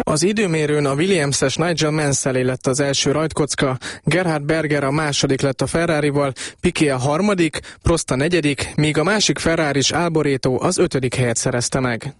Az időmérőn a Williams-es Nigel Mansell lett az első rajtkocka, Gerhard Berger a második lett a Ferrarival, Piquet a harmadik, Prost a negyedik, míg a másik Ferraris Alboreto az 5. helyet szerezte meg.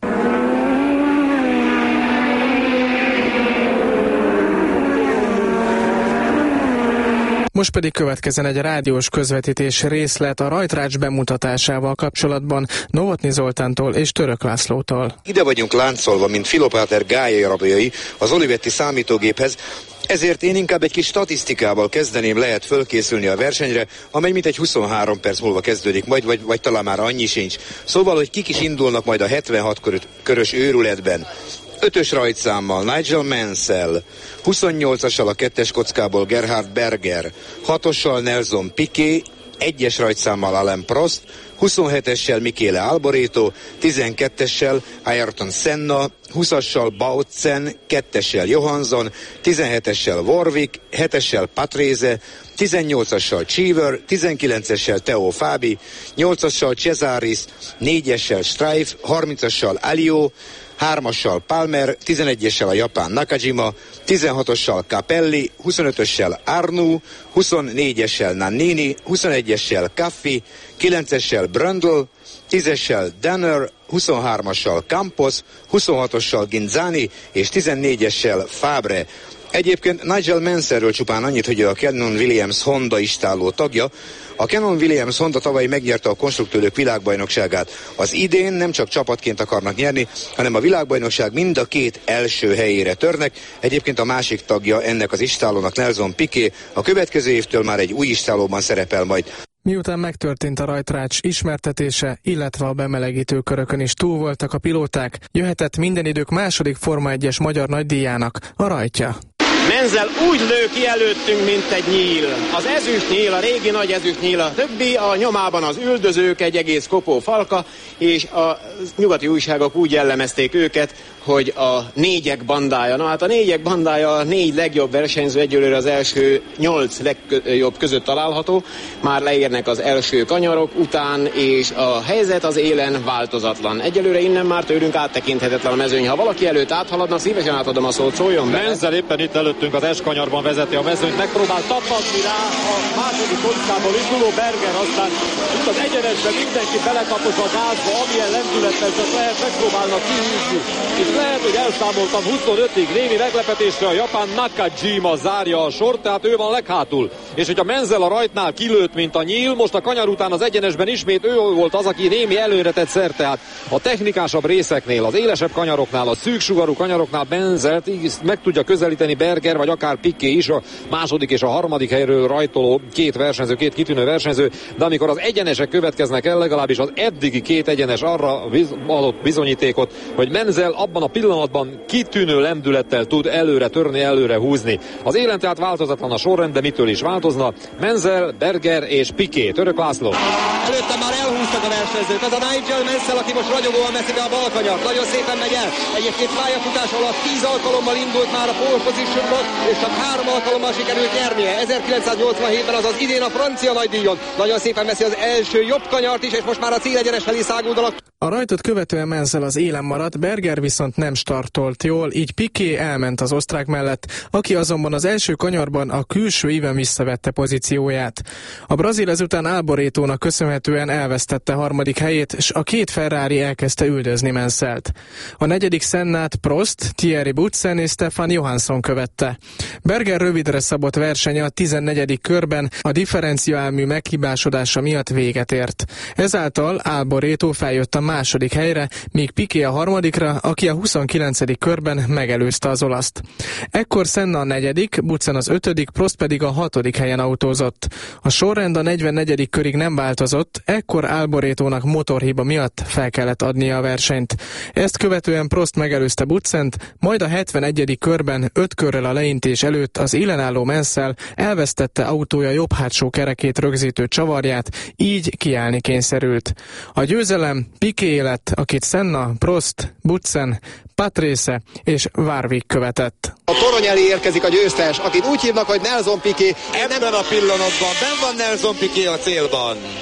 Most pedig következzen egy rádiós közvetítés részlet a rajtrács bemutatásával kapcsolatban Novotny Zoltántól és Török Lászlótól. Ide vagyunk láncolva, mint Filopáter gályarabjai az Olivetti számítógéphez, ezért én inkább egy kis statisztikával kezdeném, lehet fölkészülni a versenyre, amely mintegy 23 perc múlva kezdődik, vagy talán már annyi sincs. Szóval, hogy kik is indulnak majd a 76 körös őrületben. 5-ös rajtszámmal Nigel Mansell, 28-assal a 2-es kockából Gerhard Berger, 6-ossal Nelson Piquet, 1-es rajtszámmal Alain Prost, 27-essel Michele Alboreto, 12-essel Ayrton Senna, 20-assal Bautzen, 2-essel Johansson, 17-essel Warwick, 7-essel Patrese, 18-assal Cheever, 19-essel Theo Fabi, 8-assal Cesaris, 4-essel Streif, 30-assal Alio, 3-assal Palmer, 11-essel a japán Nakajima, 16-ossal Capelli, 25-össel Arnoux, 24-essel Nannini, 21-essel Caffi, 9-essel Brundle, 10-essel Danner, 23-assal Campos, 26-ossal Ginzani és 14-essel Fabre. Egyébként Nigel Mansellről csupán annyit, hogy a Canon Williams Honda istálló tagja. A Canon Williams Honda tavaly megnyerte a konstruktőrök világbajnokságát. Az idén nem csak csapatként akarnak nyerni, hanem a világbajnokság mind a két első helyére törnek. Egyébként a másik tagja ennek az istállónak Nelson Piquet a következő évtől már egy új istállóban szerepel majd. Miután megtörtént a rajtrács ismertetése, illetve a bemelegítő körökön is túl voltak a pilóták, jöhetett minden idők második Forma 1-es magyar nagydíjának a rajtja. Mansell úgy lő ki előttünk, mint egy nyíl. Az ezüstnyíl, a régi nagy ezüstnyíl, a többi, a nyomában az üldözők, egy egész kopó falka, és a nyugati újságok úgy jellemezték őket, hogy a négyek bandája. Na hát a négyek bandája a 4 legjobb versenyző, egyelőre az első 8 legjobb között található. Már leérnek az első kanyarok után, és a helyzet az élen változatlan. Egyelőre innen már tőlünk áttekinthetetlen a mezőny. Ha valaki előtt áthaladna, szívesen átadom a szót, szóljon be. Mansell éppen itt előttünk az S-kanyarban vezeti a mezőnyt, megpróbál tapadni rá a második kockából induló Berger, aztán itt az egyenesben mindenki belekapos a gázba, amilyen lendülettel csak lehet, megpróbálnak kihúzni. És lehet, hogy elszámoltam 25-ig, némi meglepetésre a japán Nakajima zárja a sort, tehát ő van leghátul. És hogyha Mansell a rajtnál kilőtt, mint a nyíl, most a kanyar után az egyenesben ismét ő volt az, aki némi előre tett szert, tehát a technikásabb részeknél, az élesebb kanyaroknál, a szűksugarú kanyaroknál Mansellt meg tudja közelíteni Berger, vagy akár Piquet is, a második és a harmadik helyről rajtoló két kitűnő versenyző, de amikor az egyenesek következnek el, legalábbis az eddigi két egyenes arra adott bizonyítékot, hogy Mansell abban a pillanatban kitűnő lendülettel tud előre törni, előre húzni. Az élen tehát változatlan a sorrend, de mitől is változna? Mansell, Berger és Piquet. Török László. Előtte már elhúztak a versenyzők. Az a Nigel Mansell, aki most ragyogóan veszi be a bal kanyart. Nagyon szépen megy el. Egyébként pályafutás alatt 10 alkalommal indult már a pole positionról, és csak 3 alkalommal sikerült nyernie. 1987-ben, azaz idén a francia nagydíjon. Nagyon szépen veszi az első jobb kanyart is, és most már a célegyenes felé száguldanak. A rajtot követően Mansell az élen maradt, Berger viszont nem startolt jól, így Piquet elment az osztrák mellett, aki azonban az első kanyarban a külső íven visszavette pozícióját. A brazil ezután Alboretónak köszönhetően elvesztette harmadik helyét, és a két Ferrari elkezdte üldözni Mansellt. A negyedik Sennát Prost, Thierry Boutsen és Stefan Johansson követte. Berger rövidre szabott versenye a 14. körben a differenciálmű meghibásodása miatt véget ért. Ezáltal Alboreto feljött a második helyre, míg Piquet a harmadikra, aki a 29. körben megelőzte az olaszt. Ekkor Senna a negyedik, Boutsen az 5., Prost pedig a 6. helyen autózott. A sorrend a 44. körig nem változott, ekkor Alboretónak motorhiba miatt fel kellett adnia a versenyt. Ezt követően Prost megelőzte Boutsent, majd a 71. körben 5 körrel a leintés előtt az élen álló Mansell elvesztette autója jobb hátsó kerekét rögzítő csavarját, így kiállni kényszerült. A győzelem Piquet lett, akit Senna, Prost, Boutsen, Patrese és Warwick követett. A torony elé érkezik a győztes, akit úgy hívnak, hogy Nelson Piquet. Ebben a pillanatban benn van Nelson Piquet a célban.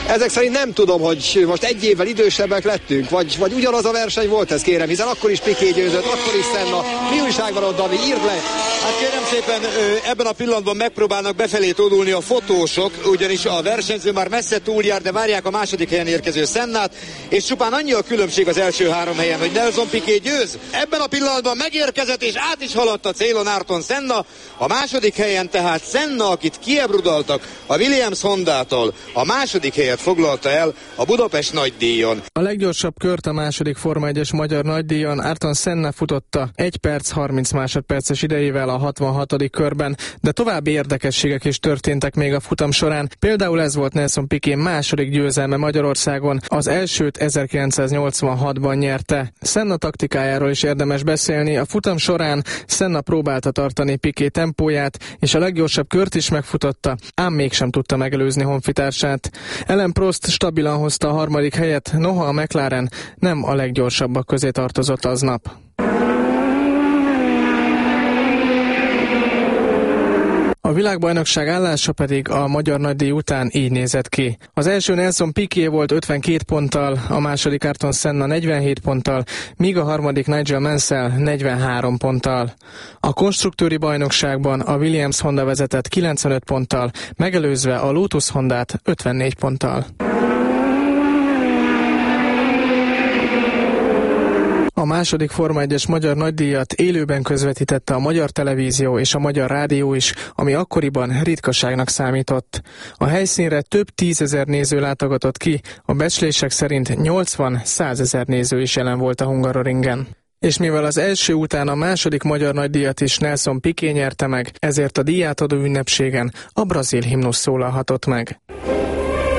Ezek szerint nem tudom, hogy most egy évvel idősebbek lettünk, vagy ugyanaz a verseny volt ez, kérem, hiszen akkor is Piqué győzött, akkor is Senna. Mi újság van ott, Dani? Írd le! Hát kérem szépen, ebben a pillanatban megpróbálnak befelé tódulni a fotósok, ugyanis a versenyző már messze túljár, de várják a második helyen érkező Sennát, és csupán annyi a különbség az első 3 helyen, hogy Nelson Piqué győz. Ebben a pillanatban megérkezett és át is haladt a célon Ayrton Senna, a második helyen tehát Senna, akit kiebrudaltak a Williams Hondától, a második helyet foglalta el a Budapest nagydíjon. A leggyorsabb kört a második Forma 1-es magyar nagydíjon Ayrton Senna futotta 1 perc 30 másodperces idejével a 66. körben, de további érdekességek is történtek még a futam során. Például ez volt Nelson Piqué második győzelme Magyarországon, az elsőt 1986-ban nyerte. Senna taktikájáról is érdemes beszélni. A futam során Senna próbálta tartani Piqué tempóját, és a leggyorsabb kört is megfutotta, ám mégsem tudta megelőzni honfitársát. Alain Prost stabilan hozta a 3. helyet, noha a McLaren nem a leggyorsabbak közé tartozott aznap. A világbajnokság állása pedig a magyar nagydíj után így nézett ki. Az első Nelson Piqué volt 52 ponttal, a második Ayrton Senna 47 ponttal, míg a harmadik Nigel Mansell 43 ponttal. A konstruktőri bajnokságban a Williams Honda vezetett 95 ponttal, megelőzve a Lotus Hondát 54 ponttal. A második Forma 1-es magyar nagydíjat élőben közvetítette a Magyar Televízió és a Magyar Rádió is, ami akkoriban ritkaságnak számított. A helyszínre több 10 000 néző látogatott ki, a becslések szerint 80-100 000 néző is jelen volt a Hungaroringen. És mivel az első után a második magyar nagydíjat is Nelson Piqué nyerte meg, ezért a díjátadó ünnepségen a brazil himnusz szólalhatott meg.